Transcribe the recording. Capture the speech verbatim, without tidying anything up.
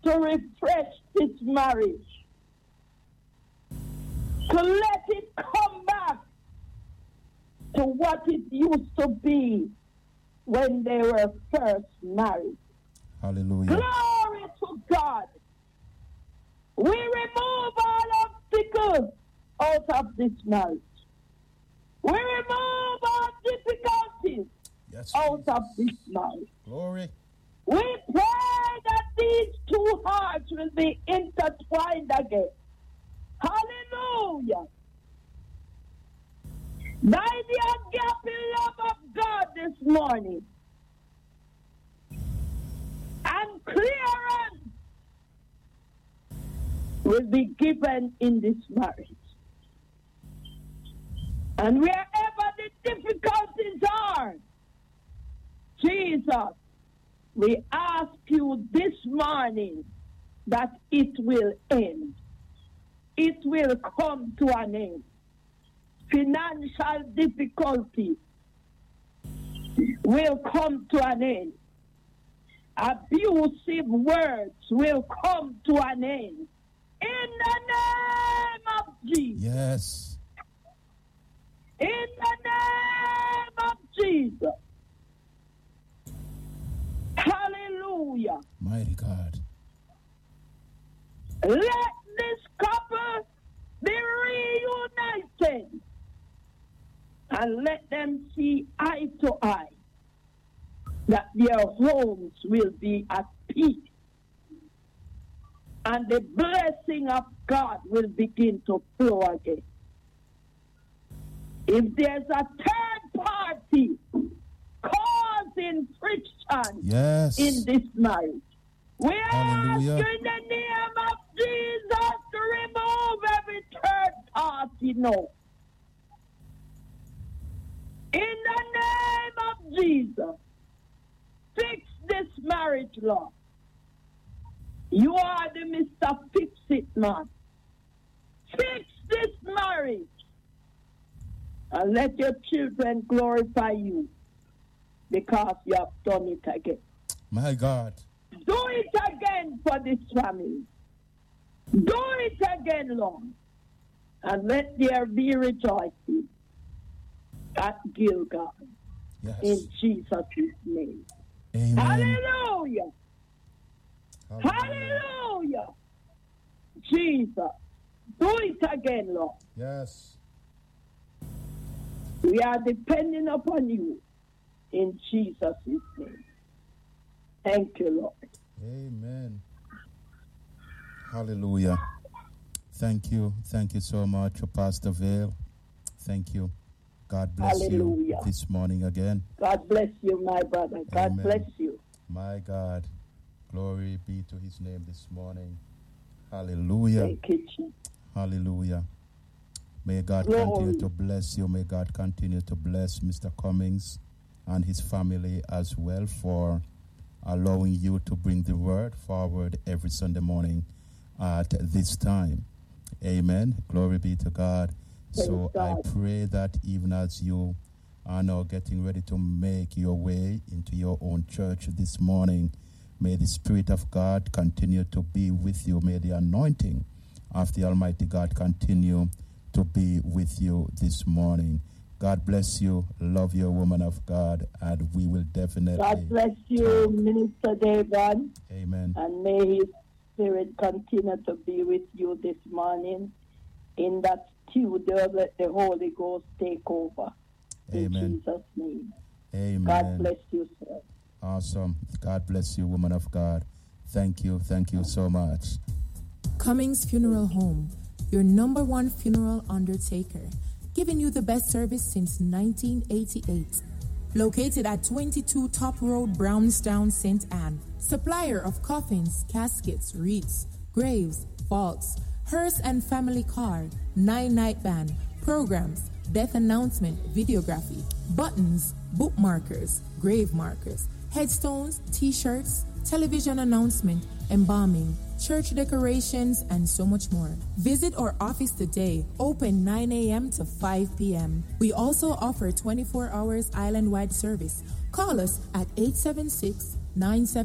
to refresh this marriage, to let it come back to what it used to be when they were first married. Hallelujah. Glory to God. We remove all obstacles out of this marriage. We remove all difficulties yes, out Jesus. of this marriage. Glory. We pray that these two hearts will be intertwined again. Hallelujah. By the agape love of God this morning, and clearance will be given in this marriage. And wherever the difficulties are, Jesus, we ask you this morning that it will end. It will come to an end. Financial difficulty will come to an end. Abusive words will come to an end. In the name of Jesus. Yes. In the name of Jesus. Hallelujah. Mighty God. Let this couple be reunited and let them see eye to eye that their homes will be at peace and the blessing of God will begin to flow again. If there's a third party causing friction yes. in this marriage, we Hallelujah. ask in the name of Jesus to remove every third party now. In the name of Jesus, fix this marriage, Lord. You are the Mister Fix-It man. Fix this marriage. And let your children glorify you because you have done it again. My God. Do it again for this family. Do it again, Lord. And let there be rejoicing at Gilgal. Yes. In Jesus' name. Amen. Hallelujah. Hallelujah. Hallelujah. Jesus. Do it again, Lord. Yes. We are depending upon you in Jesus' name. Thank you, Lord. Amen. Hallelujah. Thank you. Thank you so much, Pastor Vale. Thank you. God bless Hallelujah. you this morning again. God bless you, my brother. God Amen. bless you. My God. Glory be to his name this morning. Hallelujah. Thank you, Jesus. Hallelujah. May God Glory. continue to bless you. May God continue to bless Mister Cummings and his family as well for allowing you to bring the word forward every Sunday morning at this time. Amen. Glory be to God. Thank so God. I pray that even as you are now getting ready to make your way into your own church this morning, may the Spirit of God continue to be with you. May the anointing of the Almighty God continue to be with you this morning. God bless you. Love you, woman of God, and we will definitely God bless you, talk. Minister David. Amen. And may his Spirit continue to be with you this morning. In that studio, let the Holy Ghost take over. Amen. In Jesus' name. Amen. God bless you, sir. Awesome. God bless you, woman of God. Thank you. Thank you so much. Cummings Funeral Home, your number one funeral undertaker, giving you the best service since nineteen eighty-eight. Located at twenty-two Top Road, Brownstown, Saint Anne. Supplier of coffins, caskets, wreaths, graves, vaults, hearse and family car, nine-night band, programs, death announcement, videography, buttons, bookmarkers, grave markers, headstones, t-shirts, television announcement, embalming, church decorations, and so much more. Visit our office today, open nine a.m. to five p.m. We also offer twenty-four hours island-wide service. Call us at eight seven six, nine seven